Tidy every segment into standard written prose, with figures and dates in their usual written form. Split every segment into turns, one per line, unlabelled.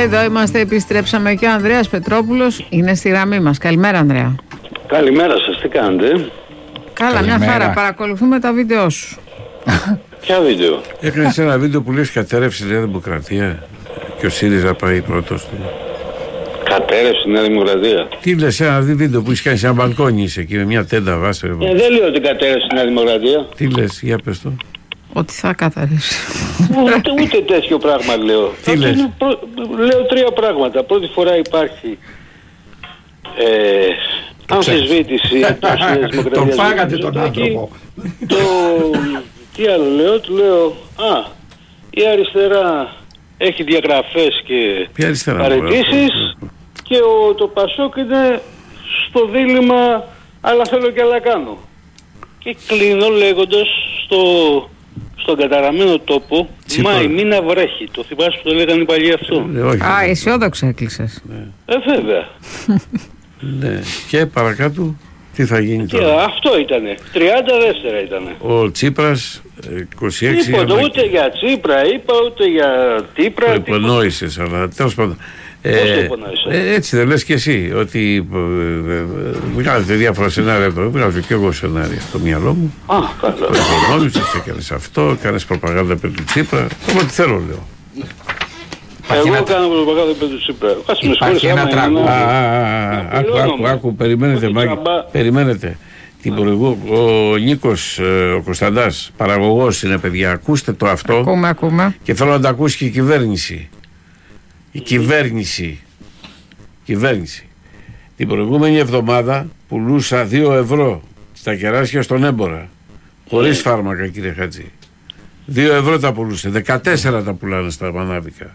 Εδώ είμαστε, επιστρέψαμε και ο Ανδρέας Πετρόπουλος είναι στη γραμμή μας. Καλημέρα, Ανδρέα.
Καλημέρα σας, τι κάνετε?
Καλά, μια χαρά, παρακολουθούμε τα βίντεο σου.
Ποια βίντεο?
Έκανες ένα βίντεο που λες κατέρευσε η Νέα Δημοκρατία και ο ΣΥΡΙΖΑ πάει πρώτος του.
Κατέρευσε η Νέα Δημοκρατία?
Τι λες, ένα βίντεο που είσαι κάνει σε ένα μπαλκόνι είσαι εκεί με μια τέντα βάση.
Δεν λέω ότι κατέρευσε η Νέα Δημοκρατία.
Τι λες, για πες το.
Ότι θα καθαρίσει.
Ούτε τέτοιο πράγμα λέω.
Τι λες?
Λέω τρία πράγματα. Πρώτη φορά υπάρχει αμφισβήτηση εκτός της Νέας Δημοκρατίας.
Τον φάγατε τον άνθρωπο.
Τι άλλο λέω? Του λέω η αριστερά έχει διαγραφές και παραιτήσεις και το Πασόκ είναι στο δίλημμα αλλά θέλω και άλλα κάνω. Και κλείνω λέγοντας στον καταραμένο τόπο Μάη μήνα βρέχει. Το θυμάσαι που το λέγανε οι παλιοί αυτό?
Αισιόδοξα έκλεισες.
Βέβαια.
Ναι. Και παρακάτω τι θα γίνει τώρα?
Αυτό ήτανε. 32 ήτανε.
Ο Τσίπρας 26.
Τίποτα, ούτε για Τσίπρα είπα, ούτε για Τίπρα.
Το υπονόησες, αλλά τέλος πάντων. Έτσι δεν λες και εσύ ότι βγάζετε διάφορα σενάρια, βγάζω και εγώ σενάρια στο μυαλό μου.
Καλά.
Το υπονόμησες, έκανες αυτό, κάνεις προπαγάνδα περί του Τσίπρα. Ό,τι θέλω λέω.
Εγώ κάνω προπαγάνδα περί του Τσίπρα.
Υπάρχει ένα τραγούδι.
Άκου, περιμένετε. Την ο Νίκος ο Κωνσταντάς, παραγωγός είναι, παιδιά, ακούστε το αυτό.
Ακούμε. Και
θέλω να το ακούσει και η κυβέρνηση. Η κυβέρνηση. Την προηγούμενη εβδομάδα πουλούσα 2 ευρώ στα κεράσια στον έμπορα. Χωρίς φάρμακα, κύριε Χατζή. 2 ευρώ τα πουλούσε. 14 τα πουλάνε στα μανάβικα.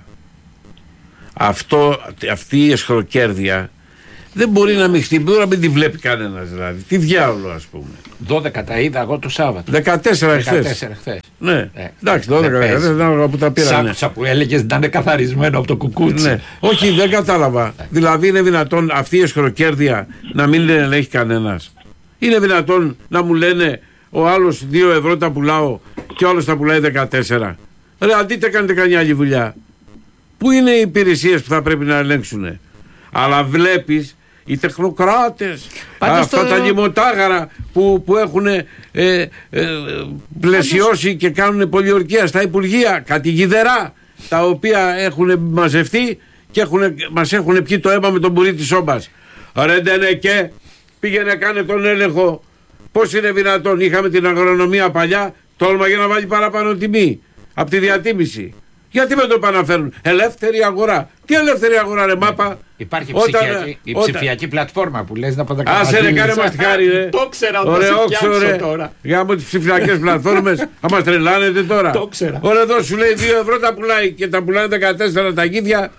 Αυτή η εσχροκέρδεια δεν μπορεί να μην χτυπήσει, να μην τη βλέπει κανένας δηλαδή. Τι διάολο, ας πούμε.
12 τα είδα εγώ το Σάββατο.
14 χθες. Ναι. Εντάξει, 12 χθες που τα πήρανε.
Σ' άκουσα που έλεγες να είναι καθαρισμένο από το κουκούτσι.
Ναι. Όχι, δεν κατάλαβα. Δηλαδή είναι δυνατόν αυτή η εσχροκέρδεια να μην ελέγχει κανένας? Είναι δυνατόν να μου λένε ο άλλος 2 ευρώ τα πουλάω και ο άλλος τα πουλάει 14? Ρε, αντίτε κάνετε καμιά άλλη δουλειά. Πού είναι οι υπηρεσίες που θα πρέπει να ελέγξουν? Αλλά βλέπεις οι τεχνοκράτες, αυτά τα λιμωτάγαρα που έχουν πλαισιώσει και κάνουν πολιορκία στα υπουργεία, κατηγιδερά, τα οποία έχουν μαζευτεί και μας έχουν πιει το αίμα με τον πουρί της σόμπας. Ρε και πήγαινε κάνε τον έλεγχο. Πώς είναι δυνατόν? Είχαμε την αγρονομία παλιά, τόλμαγε να βάλει παραπάνω τιμή από τη διατίμηση. Γιατί δεν το επαναφέρουν? Ελεύθερη αγορά. Τι ελεύθερη αγορά, ρε μάπα?
Υπάρχει η ψηφιακή πλατφόρμα που λες να αποδεκατεί.
Άσε ρε, κάνε μας τη χάρη ρε.
Το ξέρα, το φτιάξω τώρα.
Γάμω τις ψηφιακές πλατφόρμες. Θα μας τρελάνετε τώρα.
Το ξέρα.
Ωραία, εδώ σου λέει 2 ευρώ τα πουλάει και τα πουλάνε 14 τα γίδια.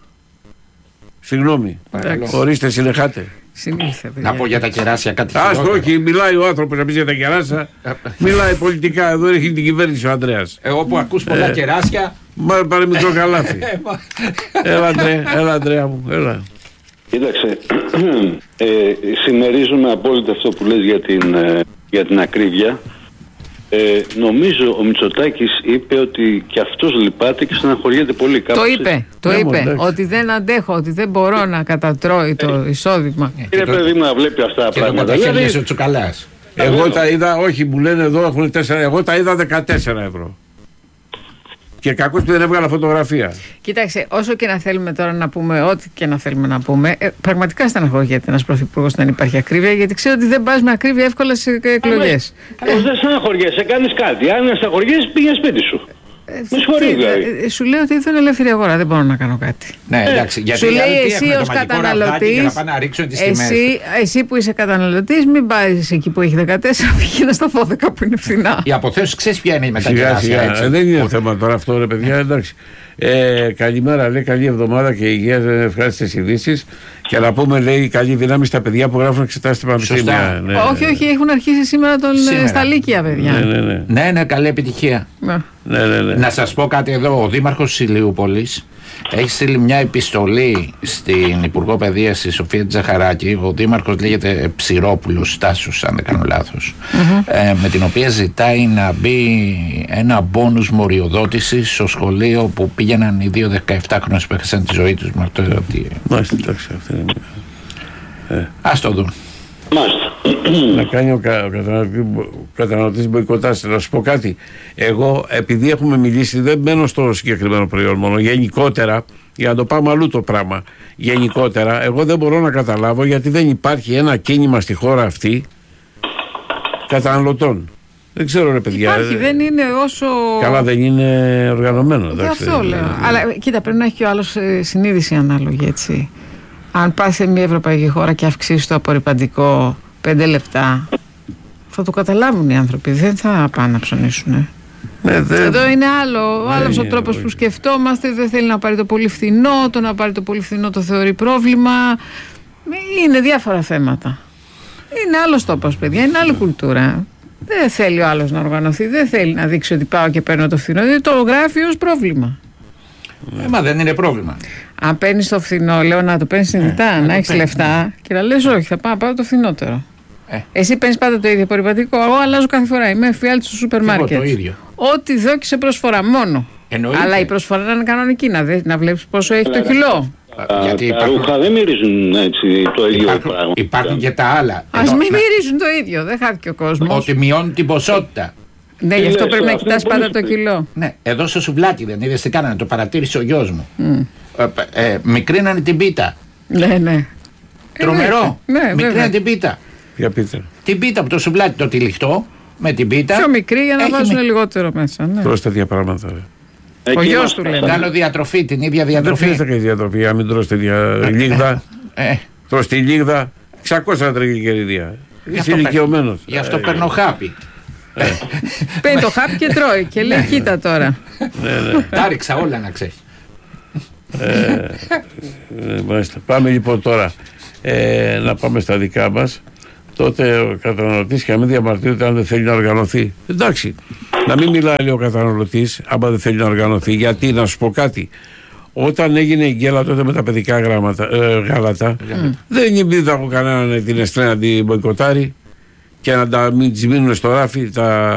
Συγγνώμη. Ορίστε, συνεχάτε.
Να πω για τα κεράσια κάτι
χειρότερο. Άστο, όχι, μιλάει ο άνθρωπος να πει για τα κεράσια. Μιλάει πολιτικά, εδώ έχει την κυβέρνηση ο Ανδρέας.
Εγώ που ακούς πολλά κεράσια.
Μα πάρε μικρό καλάθι. Έλα Ανδρέα μου, έλα.
Κοίταξε, συμμερίζομαι απόλυτα αυτό που λες για την ακρίβεια. Νομίζω ο Μητσοτάκης είπε ότι και αυτός λυπάται και στεναχωριέται πολύ.
Το είπε, ότι δεν αντέχω, ότι δεν μπορώ να κατατρώει το εισόδημα.
Κύριε παιδί μου, να βλέπει αυτά τα πράγματα.
Και ο Τσουκαλάς.
Εγώ τα είδα, όχι μου λένε εδώ έχουν 4, εγώ τα είδα 14 ευρώ. Και κακώς που δεν έβγαλα φωτογραφία.
Κοίταξε, όσο και να θέλουμε τώρα να πούμε, ό,τι και να θέλουμε να πούμε, πραγματικά στεναχωριέται ένας πρωθυπουργός να υπάρχει ακρίβεια, γιατί ξέρω ότι δεν πας με ακρίβεια εύκολα σε εκλογές.
Δεν στεναχωριέσαι, κάνεις κάτι. Αν στεναχωριέσαι, πήγαινε σπίτι σου. Με συγχωρεί δηλαδή.
Σου λέω ότι ήρθε ελεύθερη αγορά, δεν μπορώ να κάνω κάτι.
Ναι, εντάξει, γιατί
σου λέει εσύ ως καταναλωτής, εσύ που είσαι καταναλωτής, μην πάρεις εκεί που έχει 14, πήγαινε στα 12 που είναι φθηνά.
Η αποθέωση ξέρεις ποια είναι με τα κεράσια.
Δεν είναι θέμα τώρα αυτό, ρε παιδιά, εντάξει. Καλημέρα, λέει, καλή εβδομάδα και υγεία, ευχάριστες ειδήσεις. Και να πούμε, λέει, καλή δύναμη στα παιδιά που γράφουν εξετάσεις στην πανεπιστήμια.
Όχι, έχουν αρχίσει σήμερα στα Λύκεια, παιδιά.
Ναι, καλή επιτυχία. Να σας πω κάτι εδώ, ο δήμαρχος της Ηλιούπολης Έχει στείλει μια επιστολή στην Υπουργό Παιδείας, η Σοφία Τζαχαράκη. Ο Δήμαρχος λέγεται Ψηρόπουλος Στάσος, αν δεν κάνω λάθος, με την οποία ζητάει να μπει ένα μπόνους μοριοδότησης στο σχολείο που πήγαιναν οι 2 17χρονες που έχασαν τη ζωή τους με αυτό.
Μάλιστα, εντάξει, αυτό είναι.
Ας το δουν.
Να κάνει ο καταναλωτής μποϊκοτάζ. Να σου πω κάτι. Εγώ, επειδή έχουμε μιλήσει, δεν μένω στο συγκεκριμένο προϊόν μόνο. Γενικότερα, για να το πάμε αλλού το πράγμα. Γενικότερα, εγώ δεν μπορώ να καταλάβω γιατί δεν υπάρχει ένα κίνημα στη χώρα αυτή καταναλωτών. Δεν ξέρω, ρε παιδιά.
Υπάρχει, δεν είναι όσο.
Καλά, δεν είναι οργανωμένο.
Αυτό λέω. Αλλά κοίτα, πρέπει να έχει και ο άλλος συνείδηση ανάλογη, έτσι. Αν πας σε μια ευρωπαϊκή χώρα και αυξήσεις το απορρυπαντικό 5 λεπτά, θα το καταλάβουν οι άνθρωποι. Δεν θα πάνε να ψωνίσουν. Εδώ είναι άλλος ο τρόπος που σκεφτόμαστε. Δεν θέλει να πάρει το πολύ φθηνό. Το να πάρει το πολύ φθηνό το θεωρεί πρόβλημα. Είναι διάφορα θέματα. Είναι άλλος τόπος, παιδιά. Είναι άλλη κουλτούρα. Δεν θέλει ο άλλος να οργανωθεί. Δεν θέλει να δείξει ότι πάω και παίρνω το φθηνό. Δηλαδή το γράφει ως πρόβλημα.
Μα δεν είναι πρόβλημα.
Αν παίρνει το φθηνό, λέω να το παίρνει συνειδητά, να έχει λεφτά και να λες όχι, θα πάω το φθηνότερο. Εσύ παίρνει πάντα το ίδιο απορρυπαντικό. Εγώ αλλάζω κάθε φορά. Είμαι εφιάλτη στο σούπερ μάρκετ. Ό,τι δω και σε προσφορά μόνο.
Εννοείται.
Αλλά η προσφορά να είναι κανονική, να βλέπει πόσο έχει το κιλό.
Γιατί τα ρούχα δεν μυρίζουν έτσι το ίδιο πράγμα.
Υπάρχουν και τα άλλα.
Ας μην μυρίζουν το ίδιο, δεν χάθηκε ο κόσμος.
Ότι μειώνουν την ποσότητα.
Ναι, γι' αυτό πρέπει να κοιτάς πάντα το κιλό.
Ναι, εδώ στο σουβλάκι δεν είδες τι κάνανε, το παρατήρησε ο γιος μου. Μικρίνανε την πίτα.
Ναι.
Τρομερό. Μικρίνανε την πίτα.
Για πίτα.
Την πίτα από το σουβλάκι το τυλιχτό με την πίτα.
Πιο μικρή για να βάζουν λιγότερο μέσα.
Τρως τέτοια πράγματα.
Ο γιος του λέει.
Κάνω διατροφή, την ίδια διατροφή.
Δεν χρειάζεται διατροφή, αν μην τρως τέτοια λίγδα. Τρως τη λίγδα, 600 τριγλικεριδία. Είσαι ηλικιωμένος.
Γι' αυτό παίρνω χάπι.
Παίρνει το χάπι και τρώει και λέει κοίτα τώρα.
Τα ρίξα όλα να ξέρεις.
Πάμε λοιπόν τώρα να πάμε στα δικά μας. Τότε ο καταναλωτής και να μην διαμαρτύρεται αν δεν θέλει να οργανωθεί. Εντάξει, να μην μιλάει λέει ο καταναλωτής άμα δεν θέλει να οργανωθεί. Γιατί να σου πω κάτι, όταν έγινε η γκέλα τότε με τα παιδικά γάλατα, δεν είδα κανέναν την Εστρέ να την μποϊκοτάρει και να τις μείνουν στο ράφι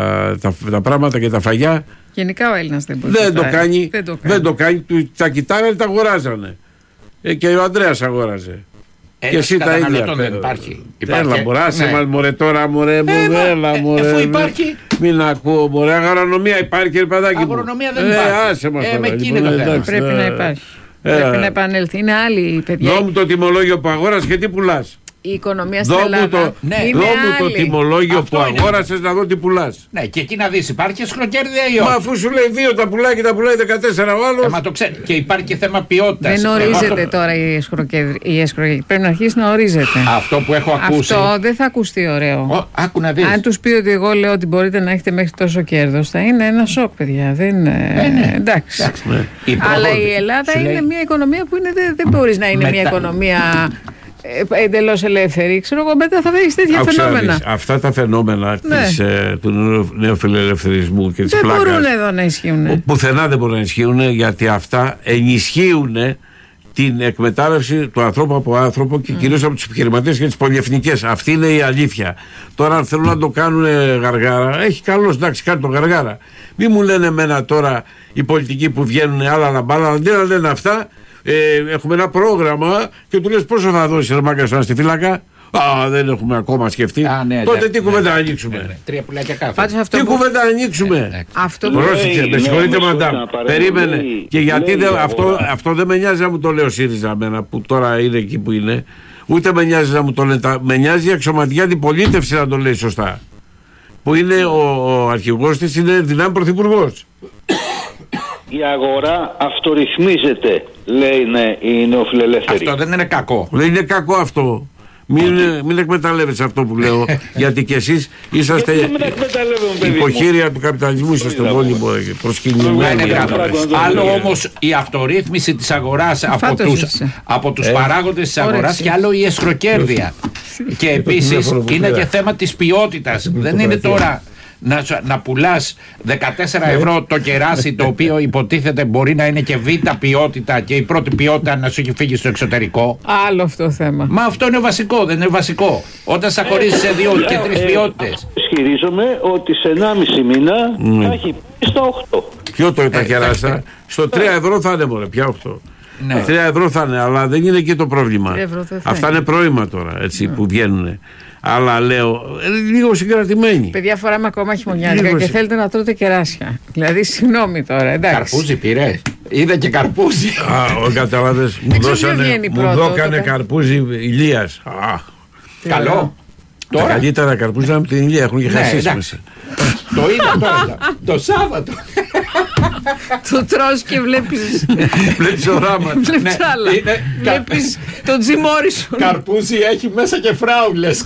τα πράγματα και τα φαγιά.
Γενικά ο Έλληνας δεν μπορεί
δεν το κάνει. Τα κοιτάγανε, τα αγοράζανε. Και ο Ανδρέας αγόραζε. Και εσύ τα ίδια.
Δεν υπάρχει.
Έλα μωρά, μωρέ τώρα μωρέ μου, έλα μωρέ.
Εφού υπάρχει.
Μην ακούω μωρέ, αγρονομία υπάρχει ρε παιδάκι μου.
Αγρονομία δεν υπάρχει.
Άσε μας τώρα.
Πρέπει να υπάρχει. Πρέπει να επανέλθει. Είναι άλλη παιδιά.
Δώ μου το τιμολόγιο που αγόρασες και τι πουλάς.
Η οικονομία στην Ελλάδα
δώ μου το τιμολόγιο που αγόρασες να δω τι πουλάς.
Ναι, και εκεί να δεις υπάρχει εσχροκέρδεια ή όχι.
Μα αφού σου λέει 2 τα πουλάει και τα πουλάει 14 ο άλλος.
Μα το ξέρει. Και υπάρχει και θέμα ποιότητας.
Δεν ορίζεται τώρα η εσχροκέρδεια. Πρέπει να αρχίσει να ορίζεται.
Αυτό που έχω ακούσει.
Αυτό δεν θα ακουστεί ωραίο.
Άκου να δεις.
Αν τους πει ότι εγώ λέω ότι μπορείτε να έχετε μέχρι τόσο κέρδος, θα είναι ένα σοκ, παιδιά. Εντάξει. Αλλά η Ελλάδα είναι μια οικονομία που δεν μπορεί να είναι μια οικονομία εντελώς ελεύθερη. Ξέρω εγώ, μετά θα βρεις τέτοια φαινόμενα.
Αυτά τα φαινόμενα του νεοφιλελευθερισμού και της πλάκας
δεν μπορούν εδώ να ισχύουν.
Πουθενά δεν μπορούν να ισχύουν, γιατί αυτά ενισχύουν την εκμετάλλευση του ανθρώπου από άνθρωπο και κυρίως από τους επιχειρηματίες και τις πολυεθνικές. Αυτή είναι η αλήθεια. Τώρα αν θέλουν να το κάνουν γαργάρα, έχει καλώς, εντάξει, κάνει το γαργάρα. Μην μου λένε εμένα τώρα οι πολιτικοί που βγαίνουν άλλα λαμπάλα, αντί να λένε αυτά. Έχουμε ένα πρόγραμμα και του λες πόσο θα δώσει ρε μάγκα σου στη φύλακα. Δεν έχουμε ακόμα σκεφτεί. Τότε τι κουβέντα να ανοίξουμε.
3 πουλάκια κάθε.
Τι κουβέντα να ανοίξουμε. Πρόσεχε, με συγχωρείτε μαντάμ. Περίμενε. Και γιατί αυτό δεν με νοιάζει να μου το λέει ο ΣΥΡΙΖΑ εμένα που τώρα είναι εκεί που είναι. Ούτε με νοιάζει να μου το λέει. Με νοιάζει η αξιωματική αντιπολίτευση να το λέει σωστά. Που είναι ο αρχηγός της, είναι δυνάμει πρωθυπουργός.
Η αγορά αυτορυθμίζεται, λέει οι νεοφιλελεύθεροι.
Αυτό δεν είναι κακό.
Λέει είναι κακό αυτό. Μην εκμεταλλεύεσαι αυτό που λέω. Γιατί και εσείς είσαστε υποχείρια του καπιταλισμού. Είσαστε όλοι προσκυνημένοι.
Άλλο όμως η αυτορύθμιση της αγοράς από τους παράγοντες της αγοράς και άλλο η εσχροκέρδεια. Και επίσης είναι και θέμα της ποιότητας. Δεν είναι τώρα να πουλάς 14 ευρώ το κεράσι, το οποίο υποτίθεται μπορεί να είναι και β' ποιότητα και η πρώτη ποιότητα να σου έχει φύγει στο εξωτερικό.
Άλλο αυτό θέμα.
Μα αυτό είναι βασικό, δεν είναι βασικό? Όταν σε χωρίζεις σε 2 και 3 ποιότητες.
Ισχυρίζομαι ότι σε 1,5 μήνα θα έχει πει στα 8.
Ποιο το τα κεράσια? Στο 3 ευρώ θα είναι, μωρέ, πια 8. Ναι. 3 ευρώ θα είναι, αλλά δεν είναι εκεί το πρόβλημα. Αυτά είναι πρόημα τώρα, έτσι, που βγαίνουν. Αλλά λέω, λίγο συγκρατημένοι.
Παιδιά, φοράμε ακόμα χειμωνιάτικα και θέλετε να τρώτε κεράσια. Δηλαδή, συγγνώμη τώρα, εντάξει.
Καρπούζι πήρε? Είδα και καρπούζι.
Καταλάβες, μου δώκανε καρπούζι Ηλίας.
Καλό.
Τα καλύτερα καρπούζια από την Ηλία έχουν και χασίσει μέσα.
Το είδα τώρα, το Σάββατο.
Το τρως και βλέπεις
οράματα.
Βλέπεις άλλα. Βλέπεις τον Τζι Μόρισον.
Καρπούζι έχει μέσα και φράουλες.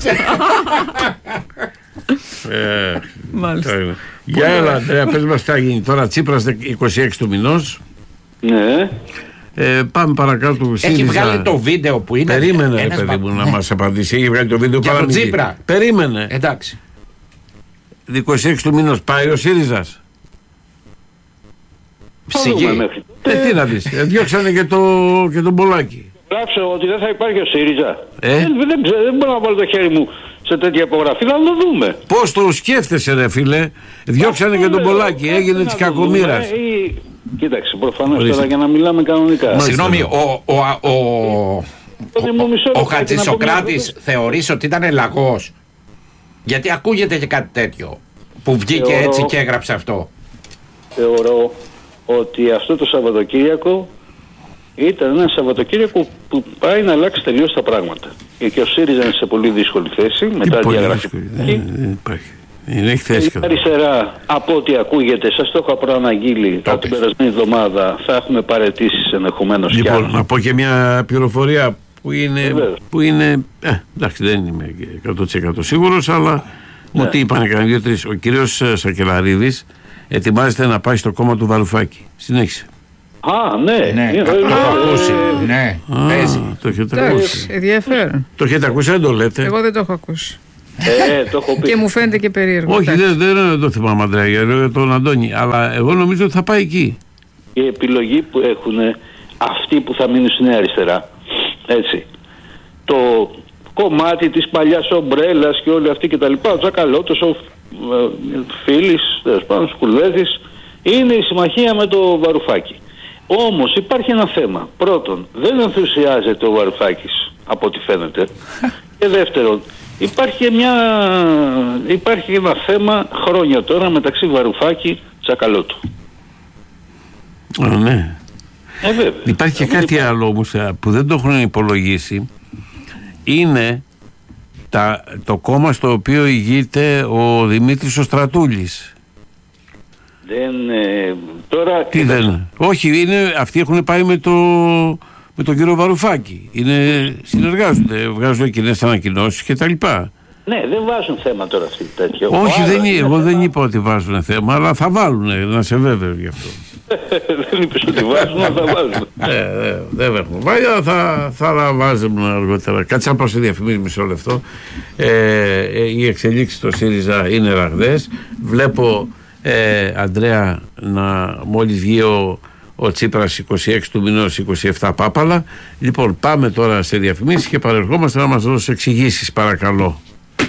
Μάλιστα.
Για έλα, Αντρέα, πες μας τι θα γίνει τώρα. Τσίπρας 26 του μηνός.
Ναι.
Πάμε παρακάτω.
Έχει βγάλει το βίντεο που είναι.
Περίμενε, ρε παιδί μου, να μας απαντήσει. Έχει βγάλει το βίντεο
για τον Τσίπρα.
Περίμενε.
Εντάξει.
26 του μήνος πάει ο ΣΥΡΙΖΑς.
Ψυχή.
Τι να δεις, διώξανε και τον Πολάκη.
Γράψω ότι δεν θα υπάρχει ο ΣΥΡΙΖΑ. Δεν μπορώ να βάλω το χέρι μου σε τέτοια υπογραφή, να το δούμε.
Πώς το σκέφτεσαι, ρε φίλε? Διώξανε και τον Πολάκη, έγινε της κακομοίρας.
Κοίταξε, προφανώς τώρα για να μιλάμε κανονικά.
Συγγνώμη, ο Χατζησοκράτης θεωρείς ότι ήταν λαγός? Γιατί ακούγεται και κάτι τέτοιο που βγήκε έτσι και έγραψε αυτό.
Θεωρώ ότι αυτό το Σαββατοκύριακο ήταν ένα Σαββατοκύριακο που πάει να αλλάξει τελείως τα πράγματα. Και ο ΣΥΡΙΖΑ είναι σε πολύ δύσκολη θέση μετά τη διαγραφή.
Δεν υπάρχει. Έχει θέση.
Η αριστερά, από ό,τι ακούγεται, σας το έχω προαναγγείλει από την περασμένη εβδομάδα, θα έχουμε παραιτήσεις ενδεχομένως.
Λοιπόν, να πω και μια πληροφορία που είναι εντάξει, δεν είμαι 100% σίγουρος, αλλά μου τι είπανε κανένα 2-3. Ο κύριος Σακελαρίδης ετοιμάζεται να πάει στο κόμμα του Βαρουφάκη. Συνέχισε.
Ναι.
Το έχω ακούσει. Ναι, παίζει.
Το έχετε ακούσει?
Ενδιαφέρον.
Το έχετε ακούσει, δεν το λέτε?
Εγώ δεν το έχω ακούσει.
Το έχω πει.
Και μου φαίνεται και περίεργο.
Όχι, δεν το θυμάμαι, Αντρέα, για τον Αντώνη, αλλά εγώ νομίζω ότι θα πάει εκεί.
Η επιλογή που έχουν αυτοί που θα μείνουν στην αριστερά, έτσι, το κομμάτι της παλιάς ομπρέλας και όλοι αυτοί κτλ. Ο Τσακαλώτος, ο Φίλης, ο Σκουλδέθης, είναι η συμμαχία με το Βαρουφάκη. Όμως υπάρχει ένα θέμα. Πρώτον, δεν ενθουσιάζεται ο Βαρουφάκης από ό,τι φαίνεται. Και δεύτερον, υπάρχει ένα θέμα χρόνια τώρα μεταξύ Βαρουφάκη Τσακαλώτου.
Ναι.
Βέβαια.
Υπάρχει και κάτι άλλο όμως που δεν το έχουν υπολογίσει. Είναι το κόμμα στο οποίο ηγείται ο Δημήτρης ο Στρατούλης.
Τώρα...
Τι δεν? Όχι, αυτοί έχουν πάει με τον κύριο Βαρουφάκη. Συνεργάζονται, βγάζουν κοινές ανακοινώσεις και τα λοιπά.
Ναι, δεν βάζουν θέμα τώρα αυτοί τέτοιο.
Όχι, εγώ δεν είπα ότι βάζουν θέμα, αλλά θα βάλουν, να σε βέβαιο γι' αυτό.
Δεν είπες ότι βάζουν, αλλά θα βάζουν.
Δεν έχουμε βάλει, θα βάζουμε αργότερα. Κάτσε να πάω σε διαφημίσεις μισό λεπτό. Οι εξελίξεις στο ΣΥΡΙΖΑ είναι ραγδαίες. Βλέπω, Αντρέα, μόλις βγει ο Τσίπρας 26 του μηνός, 27 πάπαλα. Λοιπόν, πάμε τώρα σε διαφημίσεις και παρερχόμαστε να μας δώσει εξηγήσεις, παρακαλώ.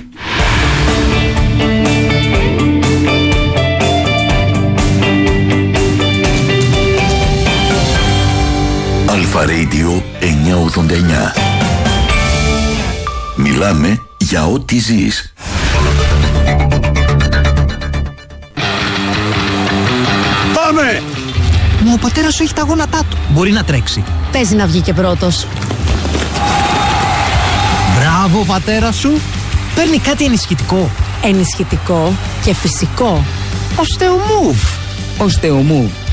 Αλφα Radio 989. Μιλάμε για ό,τι ζεις.
Πάμε! Μα ο πατέρας σου έχει τα γόνατά του. Μπορεί να τρέξει.
Παίζει να βγει και πρώτος.
Μπράβο, πατέρα σου. Παίρνει κάτι ενισχυτικό.
Ενισχυτικό και φυσικό.
Οστεομούβ.
Οστεομούβ.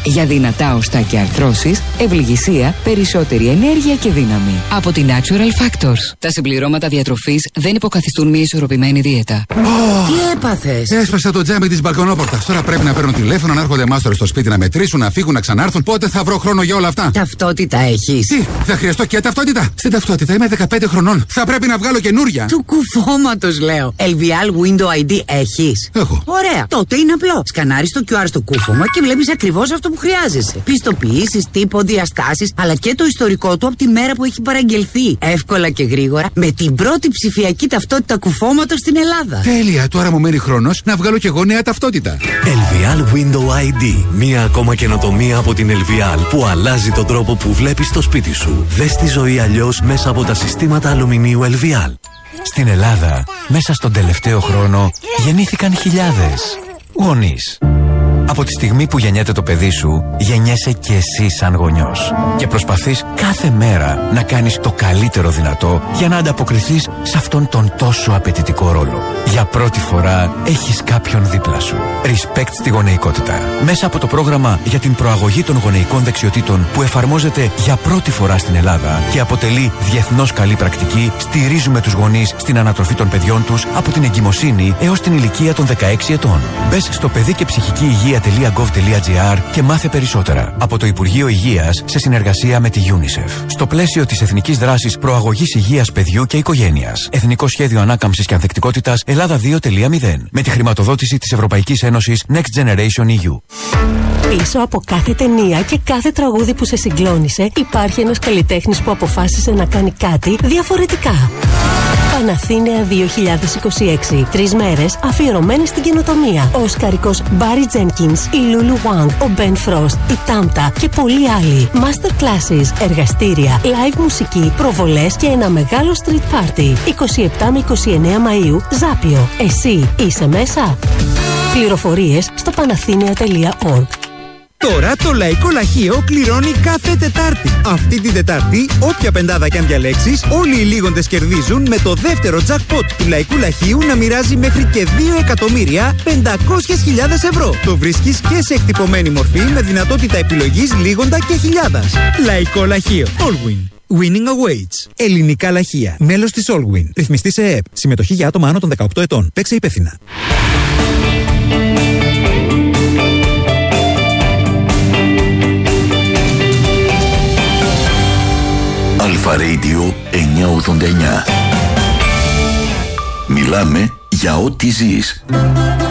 Για δυνατά οστά και αρθρώσεις, ευληγησία, περισσότερη ενέργεια και δύναμη. Από την Natural Factors. Τα συμπληρώματα διατροφής δεν υποκαθιστούν μια ισορροπημένη δίαιτα.
Τι έπαθες?
Έσπασα το τζάμι της μπαλκονόπορτας. Τώρα πρέπει να παίρνω τηλέφωνο, να έρχονται μάστορες στο σπίτι να μετρήσουν, να φύγουν, να ξανάρθουν. Πότε θα βρω χρόνο για όλα αυτά?
Ταυτότητα έχεις?
Τι, θα χρειαστώ και ταυτότητα? Στην ταυτότητα είμαι 15 χρονών. Θα πρέπει να βγάλω καινούρια.
Του κουφώματος λέω. LVL Window ID έχεις?
Έχω.
Ωραία. Τότε είναι απλό. Σκανάρεις το QR στο κούφωμα και βλέπεις ακριβώς αυτό που χρειάζεσαι. Πιστοποιήσεις, τύπο, διαστάσεις, αλλά και το ιστορικό του από τη μέρα που έχει παραγγελθεί. Εύκολα και γρήγορα με την πρώτη ψηφιακή ταυτότητα κουφώματος στην Ελλάδα.
Τέλεια. Τώρα μου μένει χρόνος να βγάλω κι εγώ νέα ταυτότητα.
LVL Window ID. Μία ακόμα καινοτομία από την LVL που αλλάζει τον τρόπο που βλέπεις το σπίτι σου. Δες τη ζωή αλλιώς μέσα από τα συστήματα αλουμινίου LVL.
Στην Ελλάδα, μέσα στον τελευταίο χρόνο, γεννήθηκαν χιλιάδες γονείς. Από τη στιγμή που γεννιέται το παιδί σου, γεννιέσαι και εσύ σαν γονιός. Και προσπαθείς κάθε μέρα να κάνεις το καλύτερο δυνατό για να ανταποκριθείς σε αυτόν τον τόσο απαιτητικό ρόλο. Για πρώτη φορά έχεις κάποιον δίπλα σου. Respect στη γονεϊκότητα. Μέσα από το πρόγραμμα για την προαγωγή των γονεϊκών δεξιοτήτων που εφαρμόζεται για πρώτη φορά στην Ελλάδα και αποτελεί διεθνώς καλή πρακτική, στηρίζουμε τους γονείς στην ανατροφή των παιδιών τους από την εγκυμοσύνη έως την ηλικία των 16 ετών. Μπες στο παιδί και ψυχική υγεία.gov.gr και μάθε περισσότερα. Από το Υπουργείο Υγείας σε συνεργασία με τη UNICEF. Στο πλαίσιο της Εθνικής Δράσης Προαγωγής Υγείας Παιδιού και Οικογένειας. Εθνικό Σχέδιο Ανάκαμψης και Ανθεκτικότητας Ελλάδα 2.0. Με τη χρηματοδότηση της Ευρωπαϊκής Ένωσης Next Generation EU.
Πίσω από κάθε ταινία και κάθε τραγούδι που σε συγκλώνησε υπάρχει ένας καλλιτέχνης που αποφάσισε να κάνει κάτι διαφορετικά. Παναθήναια 2026. 3 μέρες αφιερωμένες στην καινοτομία. Ο οσκαρικός Μπάρι Τζένκινς, η Λούλου Wang, ο Μπεν Φρόστ, η Τάμτα και πολλοί άλλοι. Master classes, εργαστήρια, live μουσική, προβολές και ένα μεγάλο street party. 27 με 29 Μαΐου, Ζάπιο. Εσύ είσαι μέσα? Πληροφορίες στο παναθήναια.org.
Τώρα το Λαϊκό Λαχείο κληρώνει κάθε Τετάρτη. Αυτή την Τετάρτη, όποια πεντάδα κι αν διαλέξεις, όλοι οι λίγοντες κερδίζουν με το δεύτερο jackpot του Λαϊκού Λαχείου να μοιράζει μέχρι και 2.500.000 ευρώ. Το βρίσκεις και σε εκτυπωμένη μορφή με δυνατότητα επιλογής λίγοντα και χιλιάδας. Λαϊκό Λαχείο. Allwin. Winning awaits. Ελληνικά λαχεία. Μέλος της Allwin. Ρυθμιστή σε ΕΕΠ. Συμμετοχή για άτομα άνω των 18 ετών. Παίξε υπεύθυνα.
Αλφα Radio 989. Μιλάμε για ό,τι ζεις.